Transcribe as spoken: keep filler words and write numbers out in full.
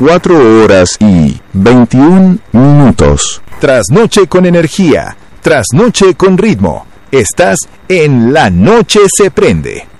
cuatro horas y veintiún minutos. Trasnoche con energía, trasnoche con ritmo. Estás en La Noche se prende.